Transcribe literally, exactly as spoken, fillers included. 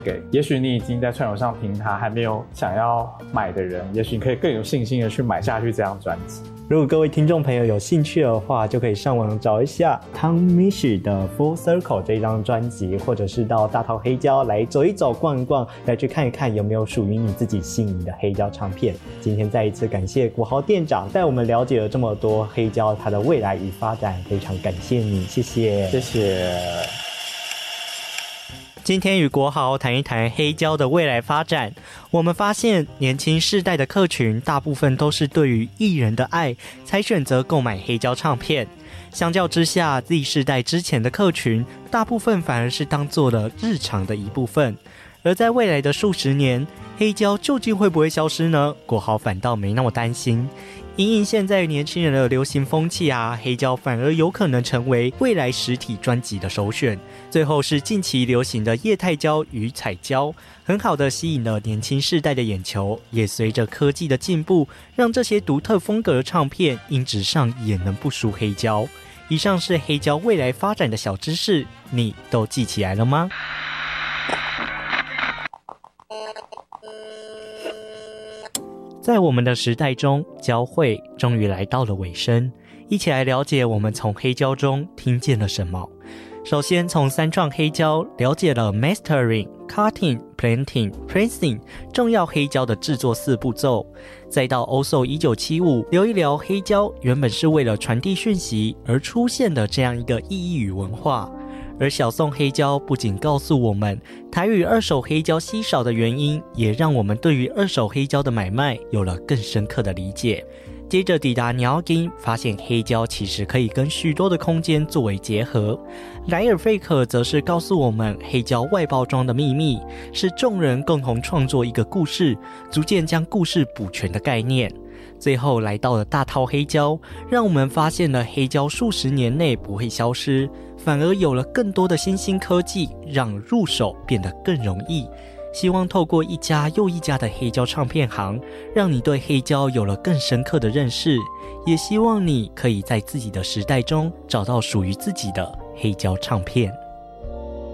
给也许你已经在串流上听它还没有想要买的人，也许你可以更有信心的去买下去这张专辑。 如果各位听众朋友有兴趣的话，就可以上网找一下汤米许的 Full Circle 这张专辑，或者是到大桃黑胶来走一走逛一逛，来去看一看有没有属于你自己心仪的黑胶唱片。今天再一次感谢国豪店长带我们了解了这么多黑胶它的未来与发展，非常感谢你，谢谢。 谢谢。 今天与国豪谈一谈黑胶的未来发展，我们发现年轻世代的客群大部分都是对于艺人的爱才选择购买黑胶唱片，相较之下 Z 世代之前的客群大部分反而是当做了日常的一部分。而在未来的数十年，黑胶究竟会不会消失呢？国豪反倒没那么担心。因应现在年轻人的流行风气啊，黑胶反而有可能成为未来实体专辑的首选。最后是近期流行的液态胶与彩胶，很好的吸引了年轻世代的眼球，也随着科技的进步，让这些独特风格的唱片音质上也能不输黑胶。以上是黑胶未来发展的小知识，你都记起来了吗？在我们的时代中，交汇终于来到了尾声，一起来了解我们从黑胶中听见了什么。首先从三创黑胶了解了 Mastering、Cutting、Planting、Pressing 重要黑胶的制作四步骤，再到 O S O 一九七五聊一聊黑胶原本是为了传递讯息而出现的这样一个意义与文化。而小宋黑胶不仅告诉我们台语二手黑胶稀少的原因，也让我们对于二手黑胶的买卖有了更深刻的理解。接着抵达鸟金，发现黑胶其实可以跟许多的空间作为结合。莱尔费克则是告诉我们黑胶外包装的秘密，是众人共同创作一个故事，逐渐将故事补全的概念。最后来到了大套黑胶，让我们发现了黑胶数十年内不会消失，反而有了更多的新兴科技，让入手变得更容易。希望透过一家又一家的黑胶唱片行，让你对黑胶有了更深刻的认识，也希望你可以在自己的时代中找到属于自己的黑胶唱片。